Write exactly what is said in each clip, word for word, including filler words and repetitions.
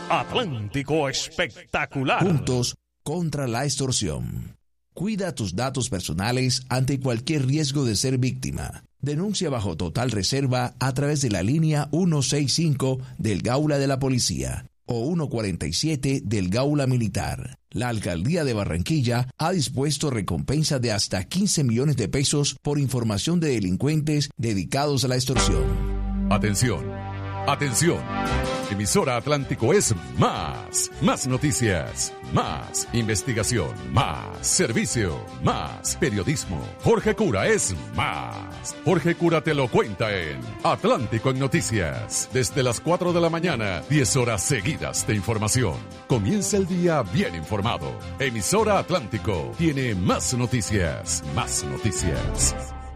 Atlántico Espectacular. Juntos contra la extorsión. Cuida tus datos personales ante cualquier riesgo de ser víctima. Denuncia bajo total reserva a través de la línea ciento sesenta y cinco del Gaula de la Policía o ciento cuarenta y siete del Gaula Militar. La Alcaldía de Barranquilla ha dispuesto recompensa de hasta quince millones de pesos por información de delincuentes dedicados a la extorsión. Atención, atención. Emisora Atlántico es más, más noticias, más investigación, más servicio, más periodismo. Jorge Cura es más. Jorge Cura te lo cuenta en Atlántico en Noticias. Desde las cuatro de la mañana, diez horas seguidas de información. Comienza el día bien informado. Emisora Atlántico tiene más noticias, más noticias.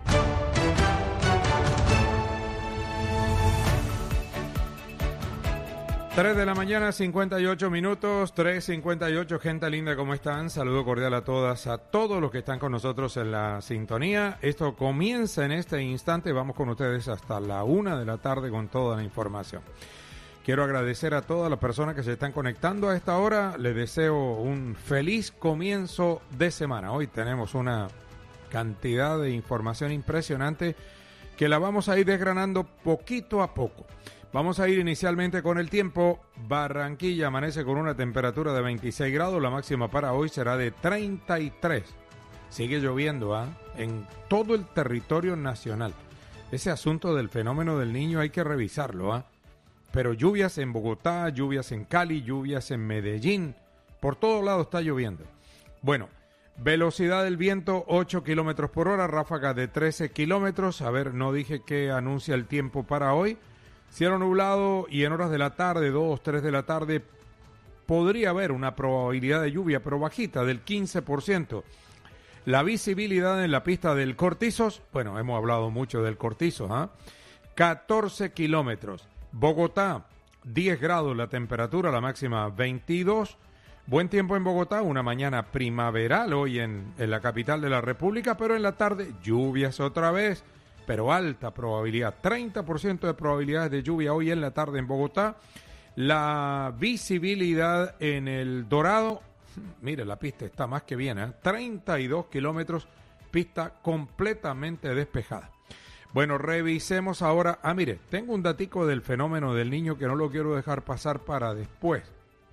tres de la mañana, cincuenta y ocho minutos, tres cincuenta y ocho, gente linda, ¿cómo están? Saludo cordial a todas, a todos los que están con nosotros en la sintonía. Esto comienza en este instante, vamos con ustedes hasta la una de la tarde con toda la información. Quiero agradecer a todas las personas que se están conectando a esta hora, les deseo un feliz comienzo de semana. Hoy tenemos una cantidad de información impresionante que la vamos a ir desgranando poquito a poco. Vamos a ir inicialmente con el tiempo. Barranquilla amanece con una temperatura de veintiséis grados, la máxima para hoy será de treinta y tres. Sigue lloviendo, ¿ah? ¿eh? En todo el territorio nacional. Ese asunto del fenómeno del Niño hay que revisarlo, ¿ah? ¿eh? Pero lluvias en Bogotá, lluvias en Cali, lluvias en Medellín, por todos lados está lloviendo. Bueno, velocidad del viento ocho kilómetros por hora, ráfagas de trece kilómetros. A ver, no dije qué anuncia el tiempo para hoy. Cielo nublado y en horas de la tarde, dos, tres de la tarde, podría haber una probabilidad de lluvia, pero bajita, del quince por ciento. La visibilidad en la pista del Cortizos, bueno, hemos hablado mucho del Cortizos, ¿ah? ¿eh? catorce kilómetros. Bogotá, diez grados la temperatura, la máxima veintidós. Buen tiempo en Bogotá, una mañana primaveral hoy en, en la capital de la República, pero en la tarde lluvias otra vez. Pero alta probabilidad, treinta por ciento de probabilidades de lluvia hoy en la tarde en Bogotá. La visibilidad en el Dorado, mire, la pista está más que bien, ¿eh? treinta y dos kilómetros, pista completamente despejada. Bueno, revisemos ahora, ah, mire, tengo un datico del fenómeno del Niño que no lo quiero dejar pasar para después.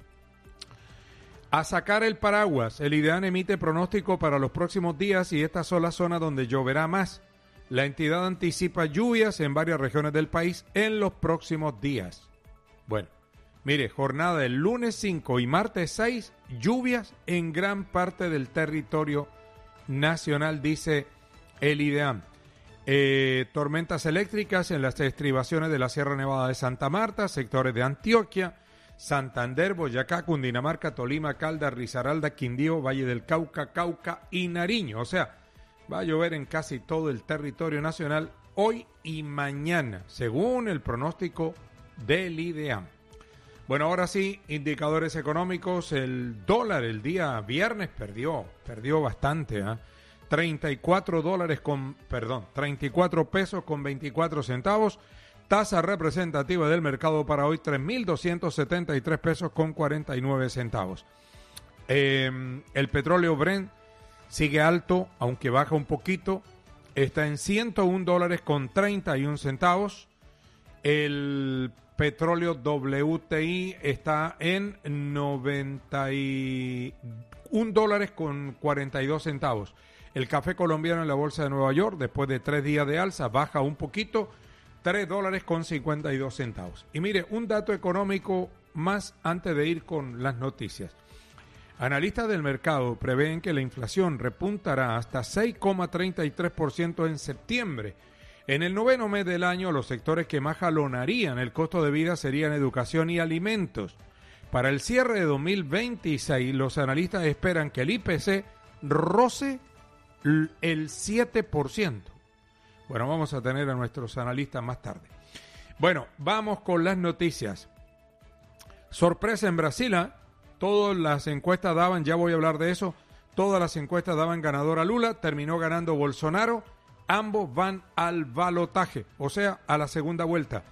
A sacar el paraguas, el IDEAN emite pronóstico para los próximos días y estas son las zonas donde lloverá más. La entidad anticipa lluvias en varias regiones del país en los próximos días. Bueno, mire, jornada del lunes cinco y martes seis, lluvias en gran parte del territorio nacional, dice el IDEAM. Eh, tormentas eléctricas en las estribaciones de la Sierra Nevada de Santa Marta, sectores de Antioquia, Santander, Boyacá, Cundinamarca, Tolima, Caldas, Risaralda, Quindío, Valle del Cauca, Cauca y Nariño. O sea, va a llover en casi todo el territorio nacional hoy y mañana, según el pronóstico del IDEAM. Bueno, ahora sí, indicadores económicos. El dólar el día viernes perdió, perdió bastante, ¿eh? treinta y cuatro dólares con, perdón, treinta y cuatro pesos con veinticuatro centavos. Tasa representativa del mercado para hoy, tres mil doscientos setenta y tres pesos con cuarenta y nueve centavos. Eh, el petróleo Brent sigue alto, aunque baja un poquito. Está en ciento un dólares con treinta y un centavos. El petróleo W T I está en noventa y un dólares con cuarenta y dos centavos. El café colombiano en la bolsa de Nueva York, después de tres días de alza, baja un poquito, tres dólares con cincuenta y dos centavos. Y mire, un dato económico más antes de ir con las noticias. Analistas del mercado prevén que la inflación repuntará hasta seis coma treinta y tres por ciento en septiembre. En el noveno mes del año, los sectores que más jalonarían el costo de vida serían educación y alimentos. Para el cierre de dos mil veintiséis, los analistas esperan que el I P C roce el siete por ciento. Bueno, vamos a tener a nuestros analistas más tarde. Bueno, vamos con las noticias. Sorpresa en Brasil, ¿eh? Todas las encuestas daban, ya voy a hablar de eso, todas las encuestas daban ganador a Lula, terminó ganando Bolsonaro, ambos van al balotaje, o sea, a la segunda vuelta.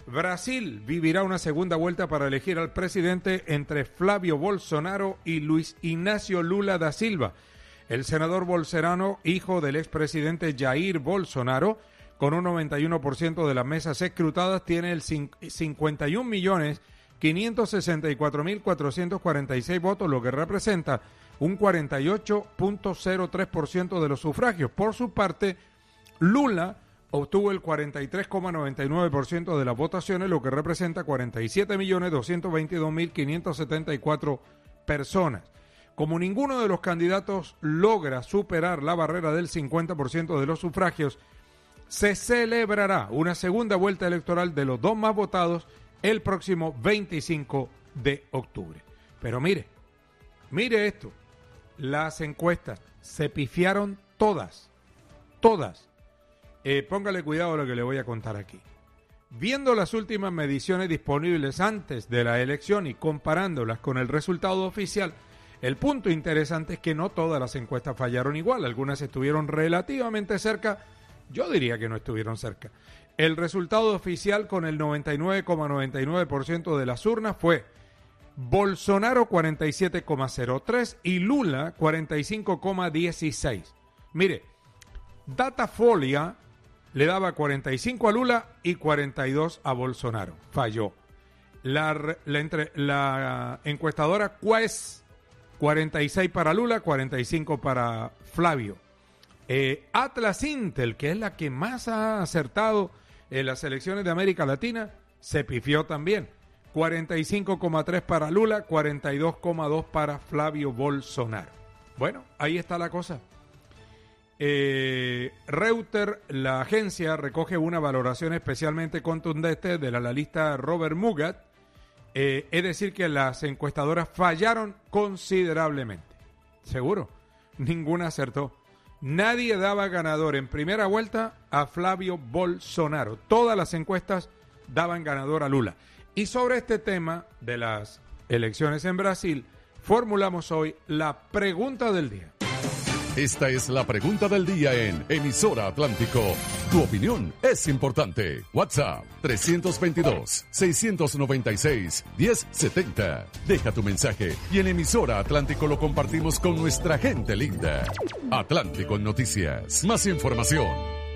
Brasil vivirá una segunda vuelta para elegir al presidente entre Flávio Bolsonaro y Luis Ignacio Lula da Silva. El senador bolsonaro, hijo del expresidente Jair Bolsonaro, con un noventa y uno por ciento de las mesas escrutadas, tiene el cincuenta y un millones quinientos sesenta y cuatro mil cuatrocientos cuarenta y seis votos, lo que representa un cuarenta y ocho punto cero tres por ciento de los sufragios. Por su parte, Lula obtuvo el cuarenta y tres coma noventa y nueve por ciento de las votaciones, lo que representa cuarenta y siete millones doscientos veintidós mil quinientos setenta y cuatro personas. Como ninguno de los candidatos logra superar la barrera del cincuenta por ciento de los sufragios, se celebrará una segunda vuelta electoral de los dos más votados el próximo veinticinco de octubre. Pero mire, mire esto, las encuestas se pifiaron todas, todas. Eh, póngale cuidado a lo que le voy a contar aquí. Viendo las últimas mediciones disponibles antes de la elección y comparándolas con el resultado oficial, el punto interesante es que no todas las encuestas fallaron igual. Algunas estuvieron relativamente cerca, yo diría que no estuvieron cerca. El resultado oficial con el noventa y nueve coma noventa y nueve por ciento de las urnas fue Bolsonaro cuarenta y siete coma cero tres y Lula cuarenta y cinco coma dieciséis. Mire, Datafolia le daba cuarenta y cinco a Lula y cuarenta y dos a Bolsonaro. Falló. La, la, entre, la encuestadora Quest, cuarenta y seis para Lula, cuarenta y cinco para Flavio. Eh, Atlas Intel, que es la que más ha acertado en las elecciones de América Latina, se pifió también. cuarenta y cinco coma tres para Lula, cuarenta y dos coma dos para Flavio Bolsonaro. Bueno, ahí está la cosa. Eh, Reuters, la agencia, recoge una valoración especialmente contundente del analista Robert Mugabe. Eh, es decir, que las encuestadoras fallaron considerablemente. Seguro, ninguna acertó. Nadie daba ganador en primera vuelta a Flavio Bolsonaro. Todas las encuestas daban ganador a Lula. Y sobre este tema de las elecciones en Brasil, formulamos hoy la pregunta del día. Esta es la pregunta del día en Emisora Atlántico. Tu opinión es importante. WhatsApp tres veintidós, seiscientos noventa y seis, diez setenta. Deja tu mensaje y en Emisora Atlántico lo compartimos con nuestra gente linda. Atlántico Noticias. Más información.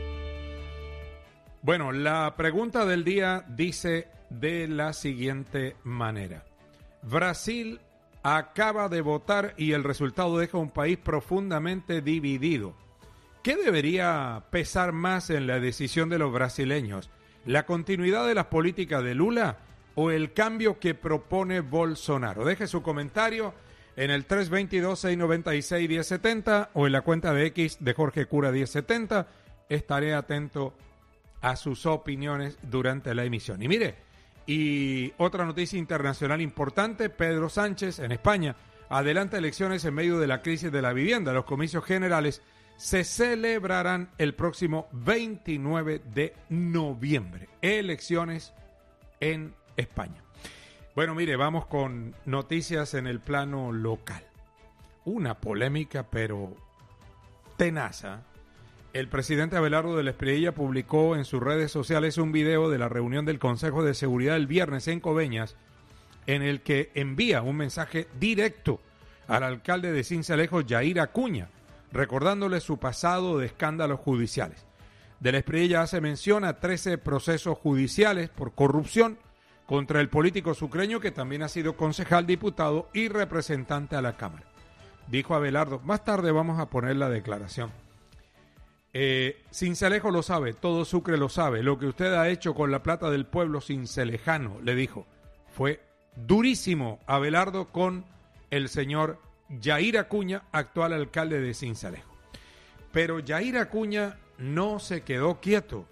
Bueno, la pregunta del día dice de la siguiente manera. Brasil acaba de votar y el resultado deja un país profundamente dividido. ¿Qué debería pesar más en la decisión de los brasileños? ¿La continuidad de las políticas de Lula o el cambio que propone Bolsonaro? Deje su comentario en el tres veintidós, seiscientos noventa y seis, diez setenta o en la cuenta de X de Jorge Cura diez setenta. Estaré atento a sus opiniones durante la emisión. Y mire, y otra noticia internacional importante, Pedro Sánchez en España adelanta elecciones en medio de la crisis de la vivienda. Los comicios generales se celebrarán el próximo veintinueve de noviembre. Elecciones en España. Bueno, mire, vamos con noticias en el plano local. Una polémica, pero tenaza. El presidente Abelardo de la Espriella publicó en sus redes sociales un video de la reunión del Consejo de Seguridad el viernes en Coveñas, en el que envía un mensaje directo al alcalde de Sincelejo, Yair Acuña, recordándole su pasado de escándalos judiciales. De la Espriella hace mención a trece procesos judiciales por corrupción contra el político sucreño, que también ha sido concejal, diputado y representante a la Cámara. Dijo Abelardo, más tarde vamos a poner la declaración. Eh, Sincelejo lo sabe, todo Sucre lo sabe. Lo que usted ha hecho con la plata del pueblo cincelejano, le dijo, fue durísimo. Abelardo con el señor Yair Acuña, actual alcalde de Sincelejo. Pero Yair Acuña no se quedó quieto.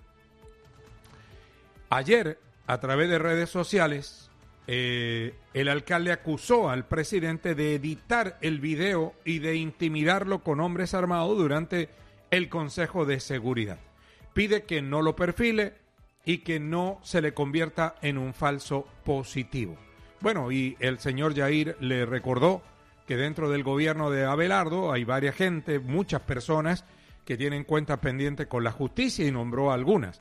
Ayer, a través de redes sociales, eh, el alcalde acusó al presidente de editar el video y de intimidarlo con hombres armados durante el Consejo de Seguridad. Pide que no lo perfile y que no se le convierta en un falso positivo. Bueno, y el señor Yair le recordó que dentro del gobierno de Abelardo hay varias gente, muchas personas que tienen cuentas pendientes con la justicia y nombró a algunas.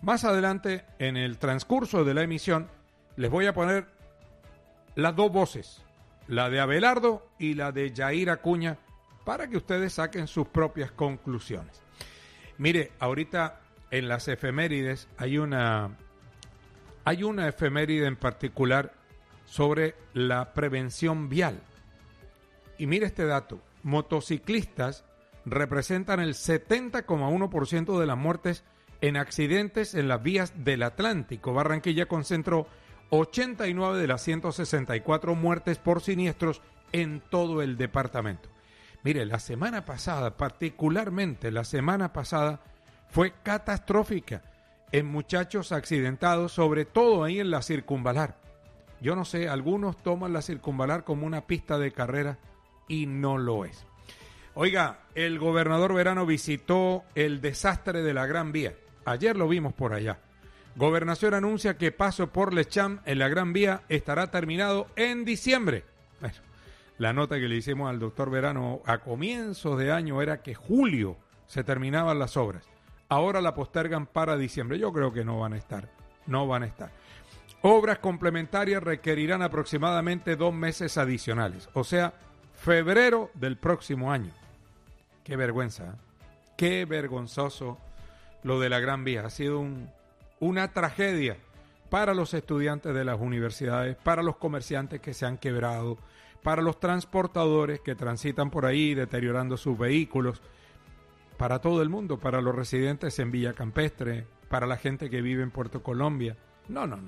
Más adelante, en el transcurso de la emisión, les voy a poner las dos voces, la de Abelardo y la de Yair Acuña, para que ustedes saquen sus propias conclusiones. Mire, ahorita en las efemérides hay una, hay una efeméride en particular sobre la prevención vial. Y mire este dato, motociclistas representan el setenta coma uno por ciento de las muertes en accidentes en las vías del Atlántico. Barranquilla concentró ochenta y nueve de las ciento sesenta y cuatro muertes por siniestros en todo el departamento. Mire, la semana pasada, particularmente la semana pasada, fue catastrófica en muchachos accidentados, sobre todo ahí en la Circunvalar. Yo no sé, algunos toman la Circunvalar como una pista de carrera y no lo es. Oiga, el gobernador Verano visitó el desastre de la Gran Vía. Ayer lo vimos por allá. Gobernación anuncia que paso por Lecham en la Gran Vía estará terminado en diciembre. Bueno, la nota que le hicimos al doctor Verano a comienzos de año era que julio se terminaban las obras. Ahora la postergan para diciembre. Yo creo que no van a estar. No van a estar. Obras complementarias requerirán aproximadamente dos meses adicionales. O sea, febrero del próximo año. Qué vergüenza. ¿eh? Qué vergonzoso lo de la Gran Vía. Ha sido un, una tragedia para los estudiantes de las universidades, para los comerciantes que se han quebrado, para los transportadores que transitan por ahí deteriorando sus vehículos, para todo el mundo, para los residentes en Villa Campestre, para la gente que vive en Puerto Colombia. No, no, no.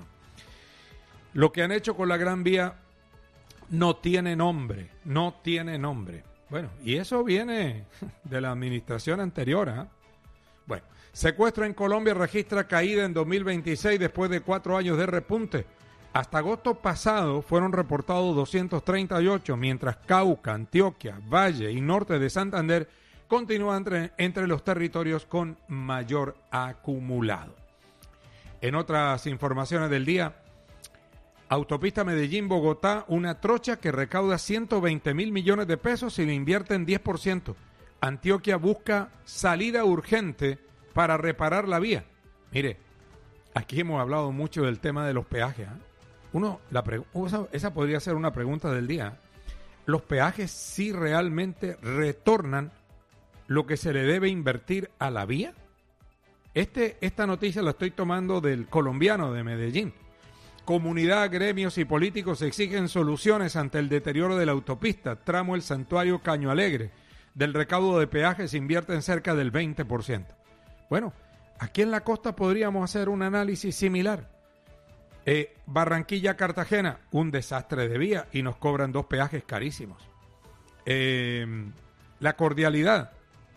Lo que han hecho con la Gran Vía no tiene nombre, no tiene nombre. Bueno, y eso viene de la administración anterior, ¿eh? Bueno, secuestro en Colombia registra caída en dos mil veintiséis después de cuatro años de repunte. Hasta agosto pasado fueron reportados doscientos treinta y ocho, mientras Cauca, Antioquia, Valle y norte de Santander continúan entre, entre los territorios con mayor acumulado. En otras informaciones del día, autopista Medellín-Bogotá, una trocha que recauda ciento veinte mil millones de pesos y le invierten diez por ciento. Antioquia busca salida urgente para reparar la vía. Mire, aquí hemos hablado mucho del tema de los peajes. ¿eh? Uno, la pre- esa, esa podría ser una pregunta del día. ¿Los peajes sí realmente retornan lo que se le debe invertir a la vía? Este, esta noticia la estoy tomando del Colombiano de Medellín. Comunidad, gremios y políticos exigen soluciones ante el deterioro de la autopista, tramo El Santuario Caño Alegre. Del recaudo de peajes se invierte en cerca del veinte por ciento. Bueno, aquí en la costa podríamos hacer un análisis similar. Eh, Barranquilla-Cartagena, un desastre de vía y nos cobran dos peajes carísimos. Eh, la cordialidad.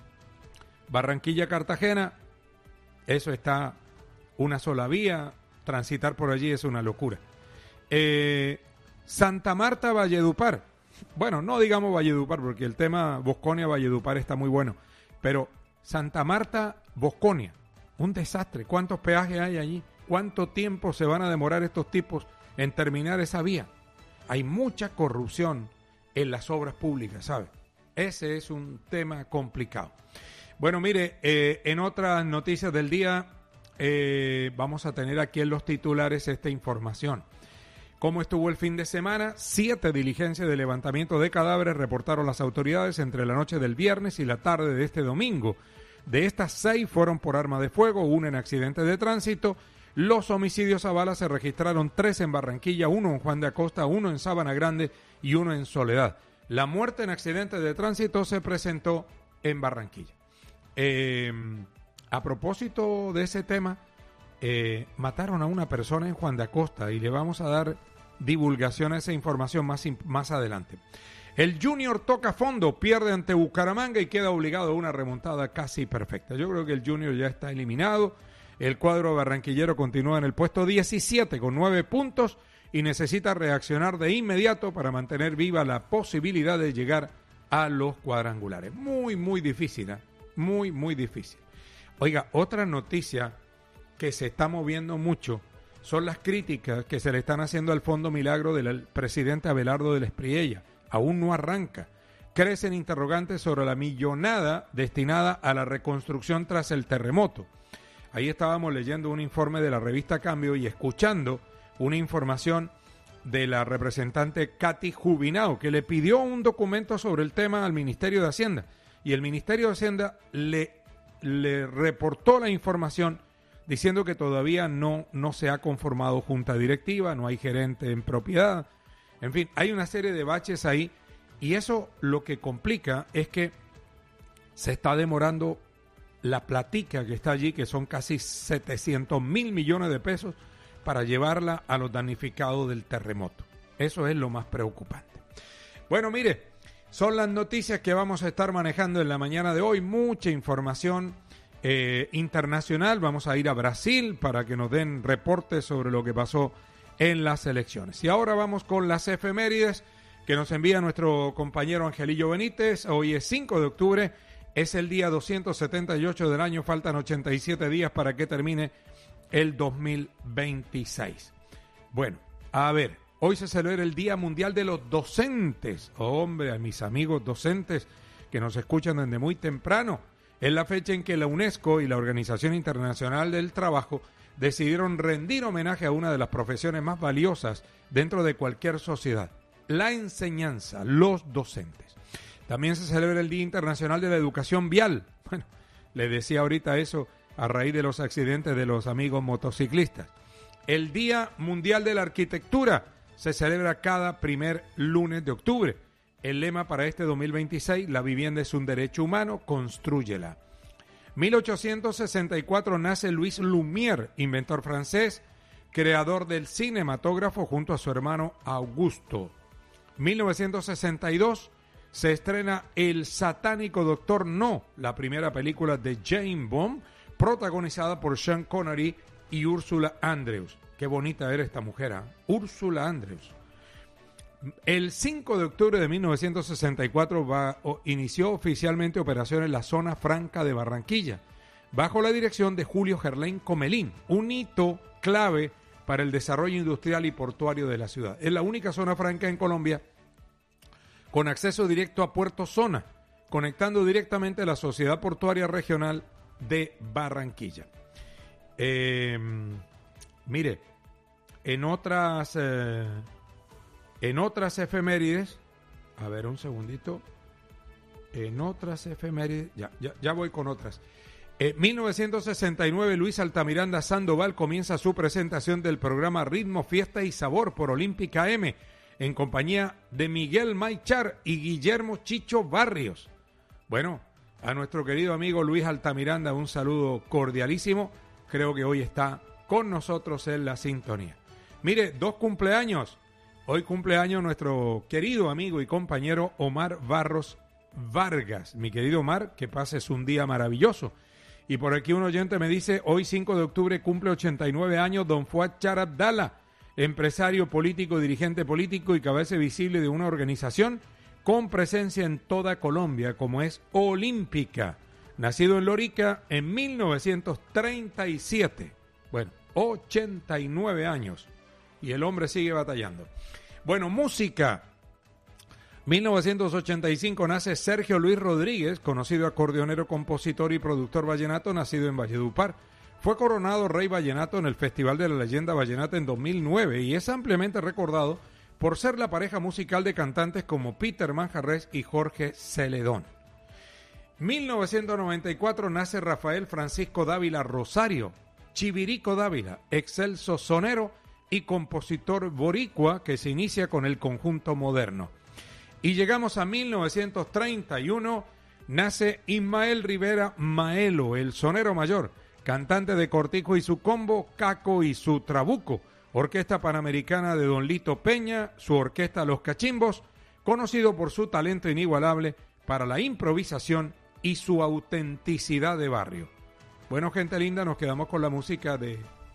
Barranquilla-Cartagena, eso está una sola vía, transitar por allí es una locura. Eh, Santa Marta-Valledupar, bueno, no digamos Valledupar porque el tema Bosconia-Valledupar está muy bueno, pero Santa Marta-Bosconia, un desastre. ¿Cuántos peajes hay allí? ¿Cuánto tiempo se van a demorar estos tipos en terminar esa vía? Hay mucha corrupción en las obras públicas, ¿sabe? Ese es un tema complicado. Bueno, mire, eh, en otras noticias del día eh, vamos a tener aquí en los titulares esta información. ¿Cómo estuvo el fin de semana? Siete diligencias de levantamiento de cadáveres reportaron las autoridades entre la noche del viernes y la tarde de este domingo. De estas seis fueron por arma de fuego, una en accidentes de tránsito. Los homicidios a bala se registraron tres en Barranquilla, uno en Juan de Acosta, uno en Sabana Grande y uno en Soledad. La muerte en accidentes de tránsito se presentó en Barranquilla. Eh, a propósito de ese tema, eh, mataron a una persona en Juan de Acosta y le vamos a dar divulgación a esa información más, más adelante. El Junior toca fondo, pierde ante Bucaramanga y queda obligado a una remontada casi perfecta. Yo creo que el Junior ya está eliminado. El cuadro barranquillero continúa en el puesto diecisiete con nueve puntos y necesita reaccionar de inmediato para mantener viva la posibilidad de llegar a los cuadrangulares. Muy, muy difícil, ¿eh? Muy, muy difícil. Oiga, otra noticia que se está moviendo mucho son las críticas que se le están haciendo al Fondo Milagro del presidente Abelardo del Espriella. Aún no arranca. Crecen interrogantes sobre la millonada destinada a la reconstrucción tras el terremoto. Ahí estábamos leyendo un informe de la revista Cambio y escuchando una información de la representante Katy Jubinao, que le pidió un documento sobre el tema al Ministerio de Hacienda. Y el Ministerio de Hacienda le, le reportó la información diciendo que todavía no, no se ha conformado junta directiva, no hay gerente en propiedad. En fin, hay una serie de baches ahí y eso lo que complica es que se está demorando la platica que está allí, que son casi setecientos mil millones de pesos, para llevarla a los damnificados del terremoto. Eso es lo más preocupante. Bueno, mire, son las noticias que vamos a estar manejando en la mañana de hoy. Mucha información eh, internacional. Vamos a ir a Brasil para que nos den reportes sobre lo que pasó en las elecciones. Y ahora vamos con las efemérides que nos envía nuestro compañero Angelillo Benítez. Hoy es cinco de octubre. Es el día doscientos setenta y ocho del año, faltan ochenta y siete días para que termine el dos mil veintiséis. Bueno, a ver, hoy se celebra el Día Mundial de los Docentes. Hombre, a mis amigos docentes que nos escuchan desde muy temprano, es la fecha en que la UNESCO y la Organización Internacional del Trabajo decidieron rendir homenaje a una de las profesiones más valiosas dentro de cualquier sociedad, la enseñanza, los docentes. También se celebra el Día Internacional de la Educación Vial. Bueno, le decía ahorita eso a raíz de los accidentes de los amigos motociclistas. El Día Mundial de la Arquitectura se celebra cada primer lunes de octubre. El lema para este dos mil veintiséis, la vivienda es un derecho humano, constrúyela. mil ochocientos sesenta y cuatro nace Louis Lumière, inventor francés, creador del cinematógrafo junto a su hermano Augusto. mil novecientos sesenta y dos se estrena El satánico Doctor No, la primera película de Jane Bond, protagonizada por Sean Connery y Úrsula Andrews. Qué bonita era esta mujer, ¿eh? Úrsula Andrews. El cinco de octubre de mil novecientos sesenta y cuatro va, o, inició oficialmente operaciones en la zona franca de Barranquilla, bajo la dirección de Julio Gerlain Comelín, un hito clave para el desarrollo industrial y portuario de la ciudad. Es la única zona franca en Colombia con acceso directo a Puerto Zona, conectando directamente a la Sociedad Portuaria Regional de Barranquilla. Eh, mire, en otras, eh, en otras efemérides, a ver un segundito, en otras efemérides, ya, ya, ya voy con otras. En mil novecientos sesenta y nueve, Luis Altamiranda Sandoval comienza su presentación del programa Ritmo, Fiesta y Sabor por Olímpica M, en compañía de Miguel Maichar y Guillermo Chicho Barrios. Bueno, a nuestro querido amigo Luis Altamiranda, un saludo cordialísimo. Creo que hoy está con nosotros en la sintonía. Mire, dos cumpleaños. Hoy cumpleaños nuestro querido amigo y compañero Omar Barros Vargas. Mi querido Omar, que pases un día maravilloso. Y por aquí un oyente me dice, hoy cinco de octubre cumple ochenta y nueve años don Fuad Char Abdala, empresario político, dirigente político y cabeza visible de una organización con presencia en toda Colombia, como es Olímpica. Nacido en Lorica en mil novecientos treinta y siete. Bueno, ochenta y nueve años. Y el hombre sigue batallando. Bueno, música. mil novecientos ochenta y cinco nace Sergio Luis Rodríguez, conocido acordeonero, compositor y productor vallenato, nacido en Valledupar. Fue coronado Rey Vallenato en el Festival de la Leyenda Vallenata en dos mil nueve y es ampliamente recordado por ser la pareja musical de cantantes como Peter Manjarrés y Jorge Celedón. mil novecientos noventa y cuatro nace Rafael Francisco Dávila Rosario, Chivirico Dávila, excelso sonero y compositor boricua que se inicia con el conjunto moderno. Y llegamos a mil novecientos treinta y uno, nace Ismael Rivera Maelo, el sonero mayor, cantante de Cortijo y su combo, Caco y su Trabuco, Orquesta Panamericana de Don Lito Peña, su orquesta Los Cachimbos, conocido por su talento inigualable para la improvisación y su autenticidad de barrio. Bueno, gente linda, nos quedamos con la música de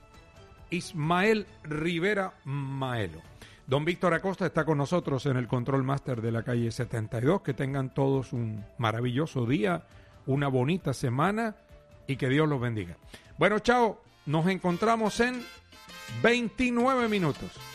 Ismael Rivera Maelo. Don Víctor Acosta está con nosotros en el Control Master de la calle setenta y dos. Que tengan todos un maravilloso día, una bonita semana y que Dios los bendiga. Bueno, chao. Nos encontramos en veintinueve minutos.